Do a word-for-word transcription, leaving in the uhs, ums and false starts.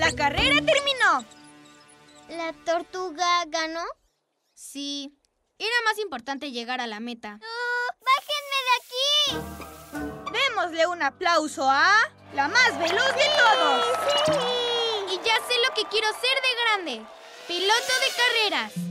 La carrera terminó. ¿La tortuga ganó? Sí. Era más importante llegar a la meta. ¡Uh! ¡Bájenme de aquí! Démosle un aplauso a la más veloz de todos. ¡Sí! Y ya sé lo que quiero ser de grande. Piloto de carreras.